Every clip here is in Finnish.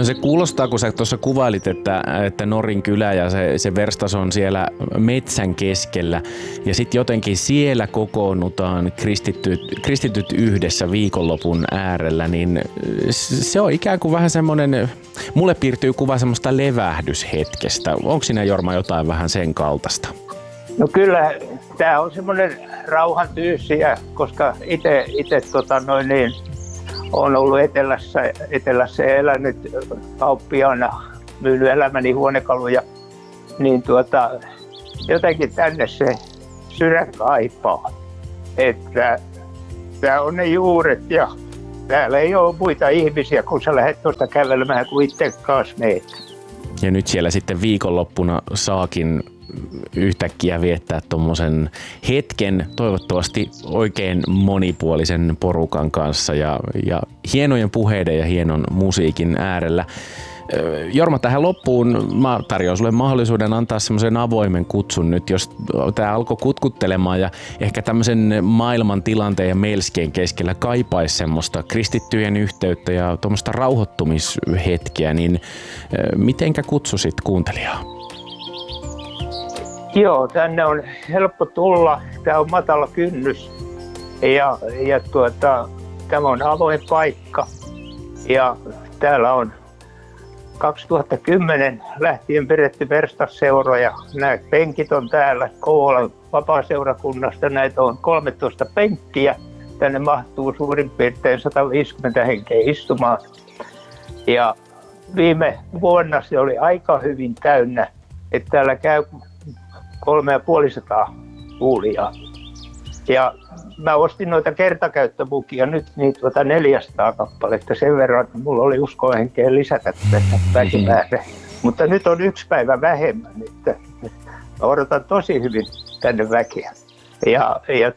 No se kuulostaa, kun sä tuossa kuvailit, että Norin kylä ja se verstas on siellä metsän keskellä ja sitten jotenkin siellä kokoonnutaan kristityt yhdessä viikonlopun äärellä, niin se on ikään kuin vähän semmoinen, mulle piirtyy kuva semmoista levähdyshetkestä. Onko siinä, Jorma, jotain vähän sen kaltaista? No kyllä, tämä on semmoinen rauhan tyyssiä, koska itse olen ollut etelässä ja elänyt kauppiaana, myynyt elämäni huonekaluja, niin jotenkin tänne se sydän kaipaa, että tämä on ne juuret ja täällä ei ole muita ihmisiä, kun sä lähdet tuosta kävelemään, kun itse kanssa meet. Ja nyt siellä sitten viikonloppuna saakin yhtäkkiä viettää tuommoisen hetken, toivottavasti oikein monipuolisen porukan kanssa ja hienojen puheiden ja hienon musiikin äärellä. Jorma, tähän loppuun mä tarjoan sulle mahdollisuuden antaa semmoisen avoimen kutsun nyt, jos tää alkoi kutkuttelemaan ja ehkä tämmöisen maailman tilanteen ja melskien keskellä kaipaisi semmoista kristittyjen yhteyttä ja tuommoista rauhoittumishetkeä, niin mitenkä kutsusit kuuntelijaa? Joo, tänne on helppo tulla. Tämä on matala kynnys ja tämä on avoin paikka. Ja täällä on 2010 lähtien pidetty verstasseuroja. Nämä penkit on täällä Kouvolan vapaaseurakunnasta. Näitä on 13 penkkiä. Tänne mahtuu suurin piirtein 150 henkeä istumaan. Ja viime vuonna se oli aika hyvin täynnä, että täällä käy 350 kuulijaa. Ja mä ostin noita kertakäyttöbukia nyt niitä 400 kappaletta sen verran, että mulla oli uskohenkeä lisätä tätä väkimäärää. Mutta nyt on 1 päivä vähemmän, että mä odotan tosi hyvin tänne väkeä. Ja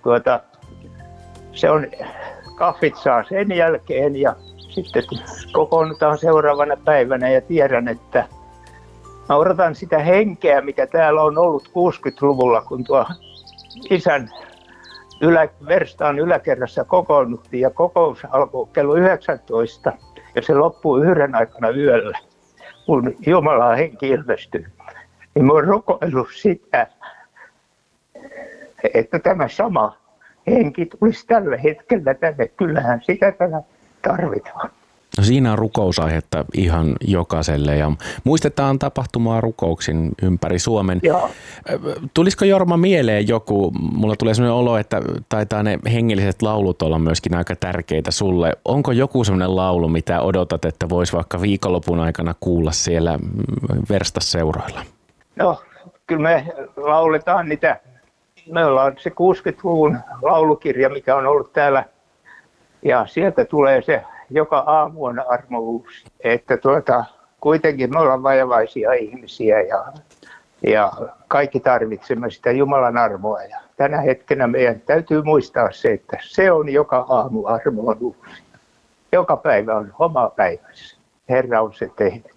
se on, kahvit saa sen jälkeen ja sitten kokoonnutaan seuraavana päivänä ja tiedän, että mä odotan sitä henkeä, mikä täällä on ollut 60-luvulla, kun tuo isän verstaan yläkerrassa kokoonnuttiin ja kokous alkoi kello 19 ja se loppuu 1 aikana yöllä, kun Jumalan henki ilmestyy. Niin mä oon rukoillut sitä, että tämä sama henki tulisi tällä hetkellä tänne. Kyllähän sitä täällä tarvitaan. No siinä on rukousaihetta ihan jokaiselle ja muistetaan tapahtumaa rukouksin ympäri Suomen. Joo. Tulisiko, Jorma, mieleen joku, mulla tulee sellainen olo, että taitaa ne hengelliset laulut olla myöskin aika tärkeitä sulle. Onko joku sellainen laulu, mitä odotat, että voisi vaikka viikonlopun aikana kuulla siellä verstasseuroilla? No, kyllä me lauletaan niitä. Me ollaan se 60-luvun laulukirja, mikä on ollut täällä ja sieltä tulee se joka aamu on armo uusi. Että kuitenkin me ollaan vajavaisia ihmisiä ja kaikki tarvitsemme sitä Jumalan armoa. Ja tänä hetkenä meidän täytyy muistaa se, että se on joka aamu armo on uusi. Joka päivä on oma päivässä. Herra on se tehnyt.